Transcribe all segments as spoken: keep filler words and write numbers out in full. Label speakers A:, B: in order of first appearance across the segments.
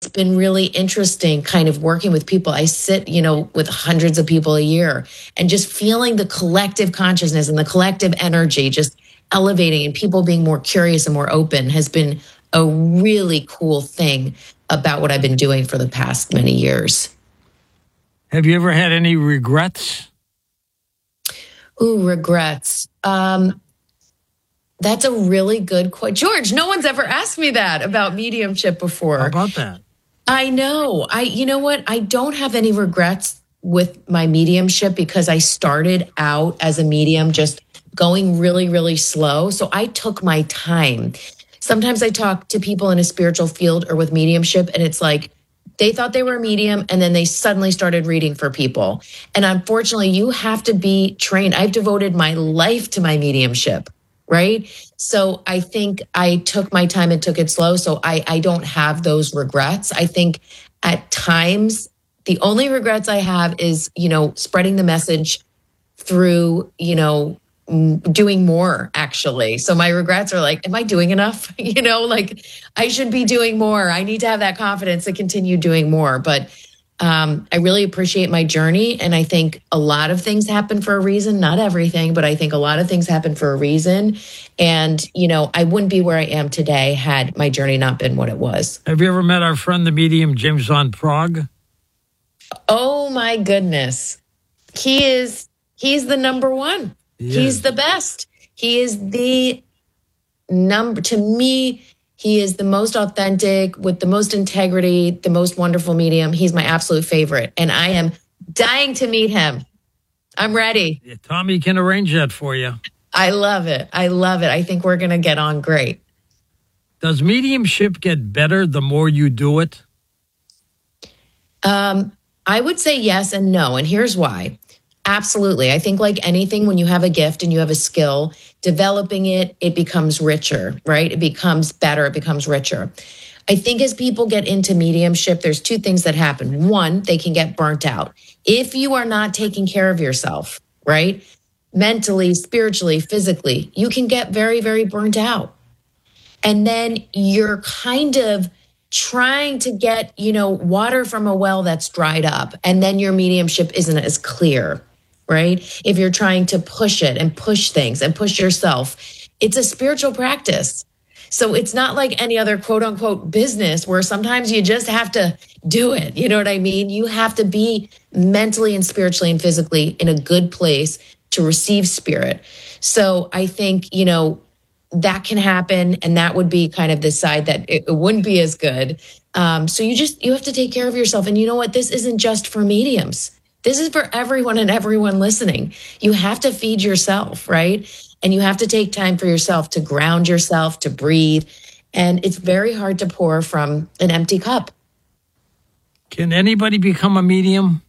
A: been really interesting kind of working with people. I sit, you know, with hundreds of people a year and just feeling the collective consciousness and the collective energy just elevating and people being more curious and more open has been a really cool thing about what I've been doing for the past many years.
B: Have you ever had any regrets?
A: Ooh, regrets. Um, that's a really good question. George, no one's ever asked me that about mediumship before.
B: How about that?
A: I know. I, you know what? I don't have any regrets with my mediumship because I started out as a medium just going really, really slow. So I took my time. Sometimes I talk to people in a spiritual field or with mediumship, and it's like they thought they were a medium and then they suddenly started reading for people. And unfortunately, you have to be trained. I've devoted my life to my mediumship, right? So I think I took my time and took it slow. So I, I don't have those regrets. I think at times, the only regrets I have is, you know, spreading the message through, you know, doing more actually. So my regrets are like, am I doing enough? You know, like I should be doing more. I need to have that confidence to continue doing more. But um, I really appreciate my journey. And I think a lot of things happen for a reason, not everything, but I think a lot of things happen for a reason. And, you know, I wouldn't be where I am today had my journey not been what it was.
B: Have you ever met our friend, the medium, James Van Praagh?
A: Oh my goodness. He is, he's the number one. He He's is. the best. He is the number, to me, he is the most authentic, with the most integrity, the most wonderful medium. He's my absolute favorite. And I am dying to meet him. I'm ready.
B: Yeah, Tommy can arrange that for you.
A: I love it. I love it. I think we're going to get on great.
B: Does mediumship get better the more you do it?
A: Um, I would say yes and no. And here's why. Absolutely. I think like anything, when you have a gift and you have a skill, developing it, it becomes richer, right? It becomes better. It becomes richer. I think as people get into mediumship, there's two things that happen. One, they can get burnt out. If you are not taking care of yourself, right? Mentally, spiritually, physically, you can get very, very burnt out. And then you're kind of trying to get, you know, water from a well that's dried up. And then your mediumship isn't as clear, right? If you're trying to push it and push things and push yourself, it's a spiritual practice. So it's not like any other quote unquote business where sometimes you just have to do it. You know what I mean? You have to be mentally and spiritually and physically in a good place to receive spirit. So I think, you know, that can happen. And that would be kind of the side that it, it wouldn't be as good. Um, so you just, you have to take care of yourself. And you know what? This isn't just for mediums. This is for everyone and everyone listening. You have to feed yourself, right? And you have to take time for yourself to ground yourself, to breathe. And it's very hard to pour from an empty cup.
B: Can anybody become a medium?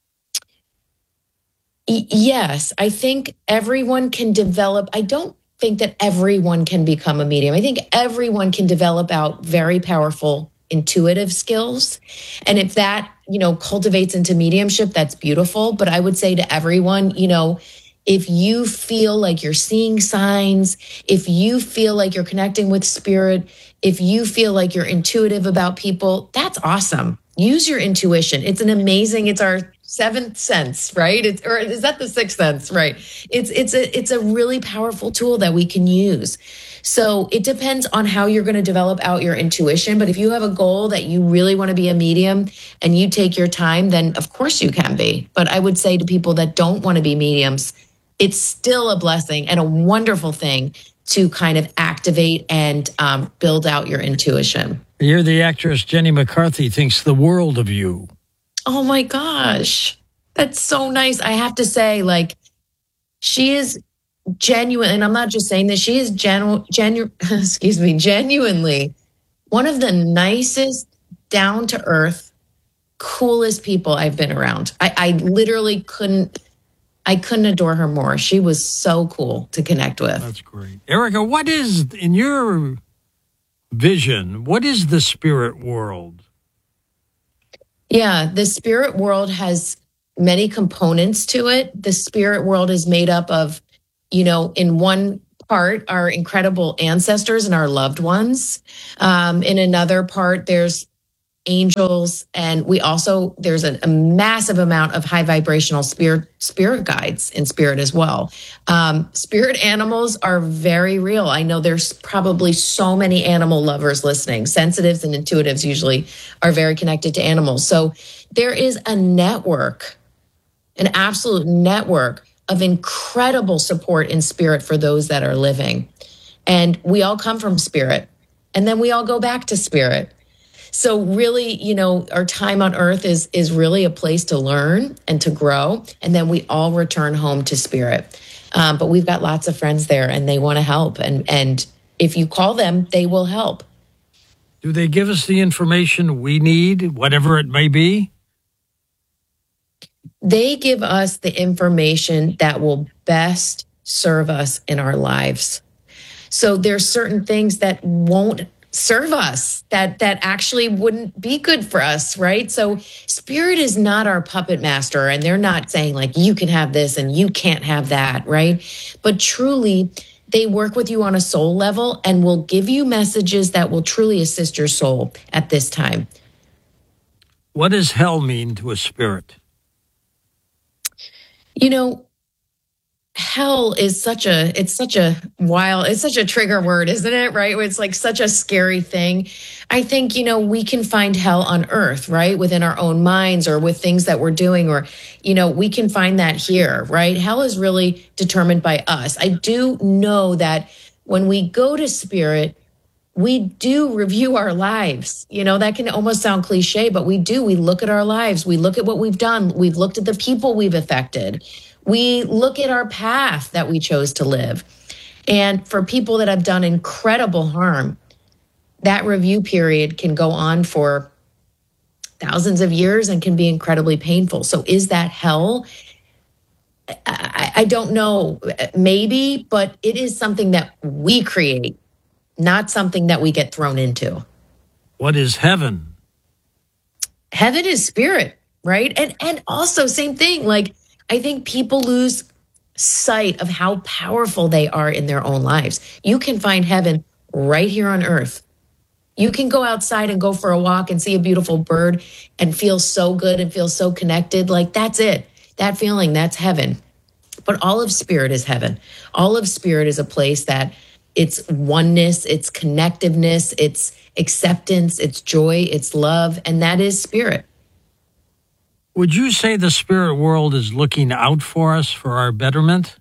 A: Y- yes, I think everyone can develop. I don't think that everyone can become a medium. I think everyone can develop out very powerful intuitive skills. And if that, you know, cultivates into mediumship, that's beautiful. But I would say to everyone, you know, if you feel like you're seeing signs, if you feel like you're connecting with spirit, if you feel like you're intuitive about people, that's awesome. Use your intuition. It's an amazing, it's our seventh sense, right? It's, or is that the sixth sense, right? It's, it's a, it's a really powerful tool that we can use. So it depends on how you're going to develop out your intuition. But if you have a goal that you really want to be a medium and you take your time, then of course you can be. But I would say to people that don't want to be mediums, it's still a blessing and a wonderful thing to kind of activate and um, build out your intuition.
B: You're the actress Jenny McCarthy thinks the world of you.
A: Oh my gosh. That's so nice. I have to say, like, she is genuine, and I'm not just saying this, she is genu- genu- excuse me, genuinely one of the nicest, down-to-earth, coolest people I've been around. I, I literally couldn't, I couldn't adore her more. She was so cool to connect with.
B: That's great. Erica, what is, in your vision, what is the spirit world?
A: Yeah, the spirit world has many components to it. The spirit world is made up of, you know, in one part, our incredible ancestors and our loved ones. Um, in another part, there's angels, and we also, there's a, a massive amount of high vibrational spirit spirit guides in spirit as well. Um, spirit animals are very real. I know there's probably so many animal lovers listening. Sensitives and intuitives usually are very connected to animals. So there is a network, an absolute network of incredible support in spirit for those that are living. And we all come from spirit, and then we all go back to spirit. So really, you know, our time on earth is is really a place to learn and to grow. And then we all return home to spirit. Um, but we've got lots of friends there, and they want to help. And, and if you call them, they will help.
B: Do they give us the information we need, whatever it may be?
A: They give us the information that will best serve us in our lives. So there's certain things that won't serve us, that that actually wouldn't be good for us, right? So spirit is not our puppet master, and they're not saying like, you can have this and you can't have that, right? But truly, they work with you on a soul level and will give you messages that will truly assist your soul at this time.
B: What does hell mean to a spirit?
A: You know, hell is such a, it's such a wild, it's such a trigger word, isn't it? Right? It's like such a scary thing. I think, you know, we can find hell on earth, right? Within our own minds or with things that we're doing, or, you know, we can find that here, right? Hell is really determined by us. I do know that when we go to spirit, we do review our lives. You know, that can almost sound cliche, but we do. We look at our lives. We look at what we've done. We've looked at the people we've affected. We look at our path that we chose to live. And for people that have done incredible harm, that review period can go on for thousands of years and can be incredibly painful. So is that hell? I, I don't know, maybe, but it is something that we create, not something that we get thrown into.
B: What is heaven?
A: Heaven is spirit, right? And and also same thing, like I think people lose sight of how powerful they are in their own lives. You can find heaven right here on earth. You can go outside and go for a walk and see a beautiful bird and feel so good and feel so connected. Like that's it. That feeling, that's heaven. But all of spirit is heaven. All of spirit is a place that it's oneness, it's connectiveness, it's acceptance, it's joy, it's love, and that is spirit.
B: Would you say the spirit world is looking out for us for our betterment?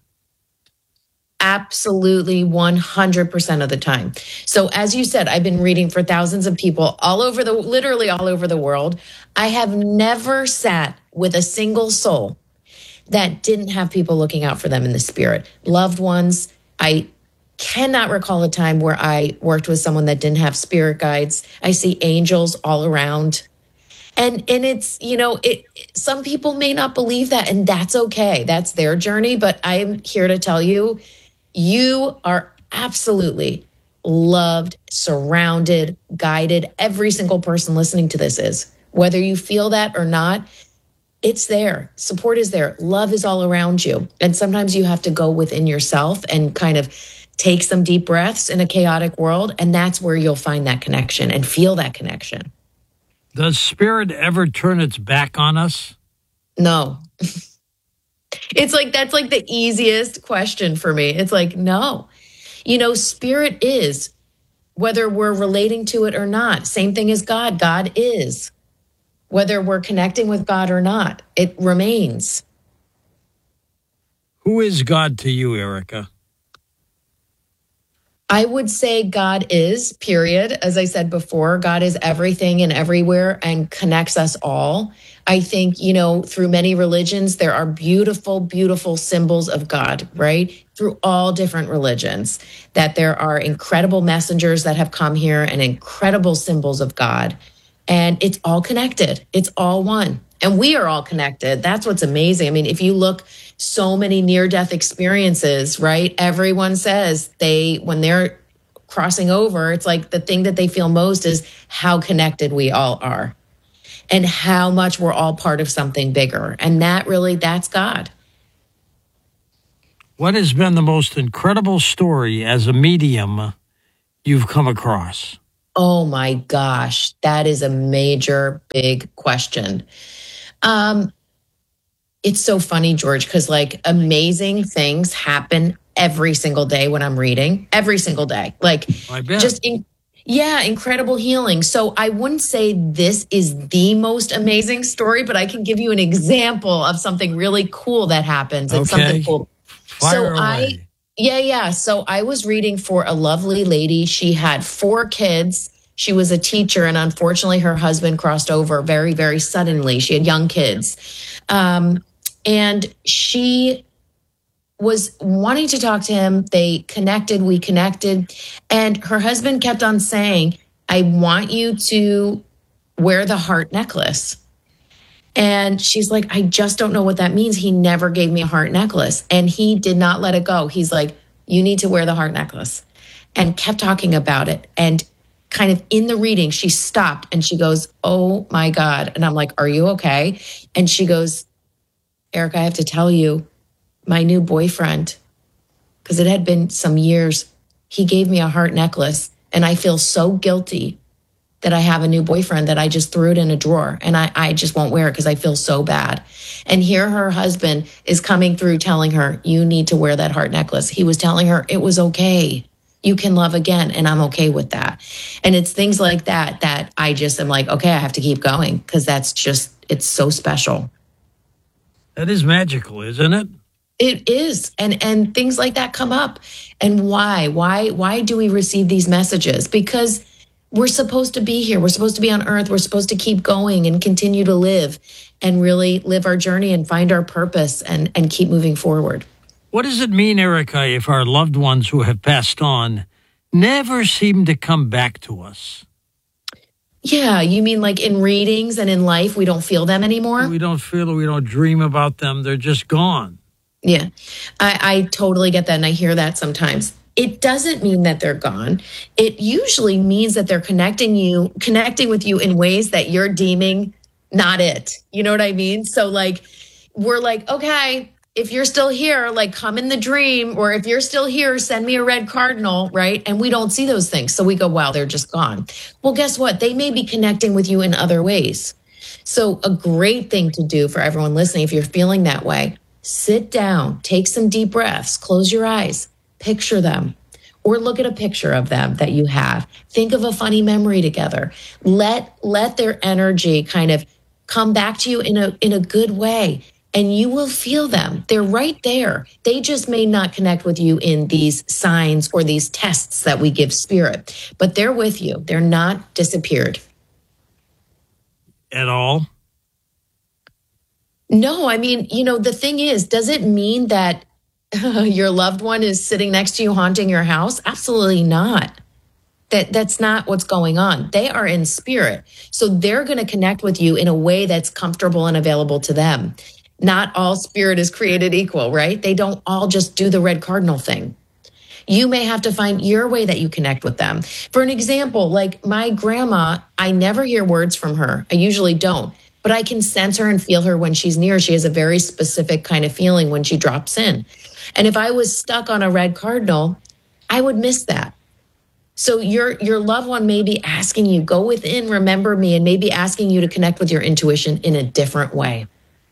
A: Absolutely, one hundred percent of the time. So as you said, I've been reading for thousands of people all over the, literally all over the world. I have never sat with a single soul that didn't have people looking out for them in the spirit. Loved ones. I cannot recall a time where I worked with someone that didn't have spirit guides. I see angels all around. And and it's, you know, it. Some people may not believe that, and that's okay. That's their journey. But I'm here to tell you, you are absolutely loved, surrounded, guided. Every single person listening to this is. Whether you feel that or not, it's there. Support is there. Love is all around you. And sometimes you have to go within yourself and kind of take some deep breaths in a chaotic world. And that's where you'll find that connection and feel that connection.
B: Does spirit ever turn its back on us?
A: No. It's like, that's like the easiest question for me. It's like, no. You know, spirit is, whether we're relating to it or not. Same thing as God. God is. Whether we're connecting with God or not, it remains.
B: Who is God to you, Erica?
A: I would say God is, period. As I said before, God is everything and everywhere and connects us all. I think, you know, through many religions, there are beautiful, beautiful symbols of God, right? Through all different religions, that there are incredible messengers that have come here and incredible symbols of God. And it's all connected. It's all one. And we are all connected. That's what's amazing. I mean, if you look, so many near-death experiences, right? Everyone says they, when they're crossing over, it's like the thing that they feel most is how connected we all are and how much we're all part of something bigger. And that really, that's God.
B: What has been the most incredible story as a medium you've come across?
A: Oh my gosh, that is a major, big question. Um, it's so funny, George, because like amazing things happen every single day when I'm reading, every single day. Like
B: I bet.
A: just in, yeah, incredible healing. So I wouldn't say this is the most amazing story, but I can give you an example of something really cool that happens. It's
B: Okay.
A: something cool.
B: Fire
A: so
B: away.
A: I Yeah, yeah. So I was reading for a lovely lady. She had four kids. She was a teacher, and unfortunately, her husband crossed over very, very suddenly. She had young kids. Um, and she was wanting to talk to him. They connected, we connected. And her husband kept on saying, I want you to wear the heart necklace. And she's like, I just don't know what that means. He never gave me a heart necklace. And he did not let it go. He's like, you need to wear the heart necklace. And kept talking about it. And kind of in the reading, she stopped and she goes, oh my God. And I'm like, are you okay? And she goes, Eric, I have to tell you, my new boyfriend, because it had been some years, he gave me a heart necklace. And I feel so guilty that I have a new boyfriend that I just threw it in a drawer and I, I just won't wear it because I feel so bad. And here her husband is coming through telling her, you need to wear that heart necklace. He was telling her it was okay. You can love again. And I'm okay with that. And it's things like that that I just am like, okay, I have to keep going because that's just, it's so special.
B: That is magical, isn't it?
A: It is. And and things like that come up. And why? Why why do we receive these messages? Because we're supposed to be here. We're supposed to be on earth. We're supposed to keep going and continue to live and really live our journey and find our purpose and, and keep moving forward.
B: What does it mean, Erica, if our loved ones who have passed on never seem to come back to us?
A: Yeah, you mean like in readings and in life, we don't feel them anymore?
B: We don't feel, we don't dream about them. They're just gone.
A: Yeah, I, I totally get that. And I hear that sometimes. It doesn't mean that they're gone. It usually means that they're connecting you, connecting with you in ways that you're deeming not it. You know what I mean? So like, we're like, okay, if you're still here, like come in the dream, or if you're still here, send me a red cardinal, right? And we don't see those things. So we go, wow, they're just gone. Well, guess what? They may be connecting with you in other ways. So a great thing to do for everyone listening, if you're feeling that way, sit down, take some deep breaths, close your eyes, picture them, or look at a picture of them that you have. Think of a funny memory together. Let, let their energy kind of come back to you in a, in a good way. And you will feel them. They're right there. They just may not connect with you in these signs or these tests that we give spirit, but they're with you. They're not disappeared.
B: At all?
A: No, I mean, you know, the thing is, does it mean that your loved one is sitting next to you haunting your house? Absolutely not. That that's not what's going on. They are in spirit. So they're going to connect with you in a way that's comfortable and available to them. Not all spirit is created equal, right? They don't all just do the red cardinal thing. You may have to find your way that you connect with them. For an example, like my grandma, I never hear words from her. I usually don't, but I can sense her and feel her when she's near. She has a very specific kind of feeling when she drops in. And if I was stuck on a red cardinal, I would miss that. So your your loved one may be asking you, go within, remember me, and maybe asking you to connect with your intuition in a different way.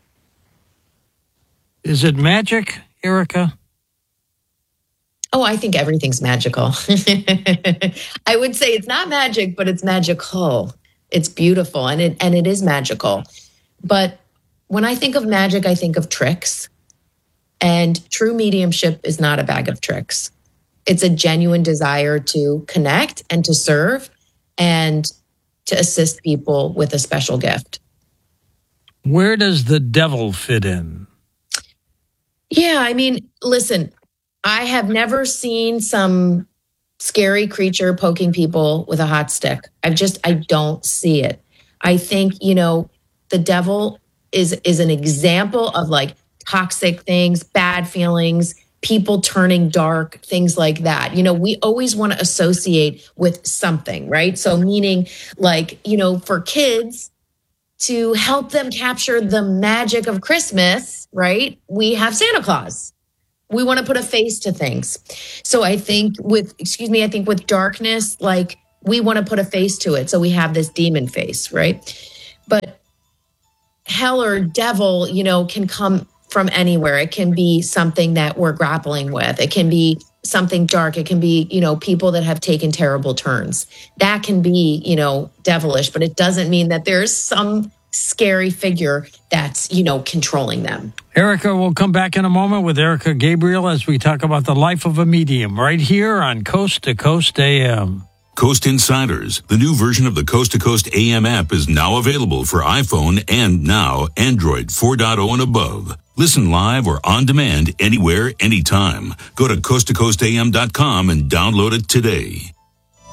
B: Is it magic, Erica?
A: Oh, I think everything's magical. I would say it's not magic, but it's magical. It's beautiful, and it and it is magical. But when I think of magic, I think of tricks. And true mediumship is not a bag of tricks. It's a genuine desire to connect and to serve and to assist people with a special gift.
B: Where does the devil fit in?
A: Yeah, I mean, listen, I have never seen some scary creature poking people with a hot stick. I've just, I don't see it. I think, you know, the devil is is an example of like toxic things, bad feelings, people turning dark, things like that. You know, we always want to associate with something, right? So meaning like, you know, for kids, to help them capture the magic of Christmas, right? We have Santa Claus. We want to put a face to things. So I think with, excuse me, I think with darkness, like we want to put a face to it. So we have this demon face, right? But hell or devil, you know, can come from anywhere. It can be something that we're grappling with. It can be something dark. It can be, you know, people that have taken terrible turns. That can be, you know, devilish, but it doesn't mean that there's some scary figure that's, you know, controlling them.
B: Erica, we'll come back in a moment with Erica Gabriel as we talk about the life of a medium right here on Coast to Coast A M.
C: Coast Insiders, the new version of the Coast to Coast A M app, is now available for iPhone and now Android four point oh and above. Listen live or on demand anywhere, anytime. Go to coast to coast a m dot com and download it today.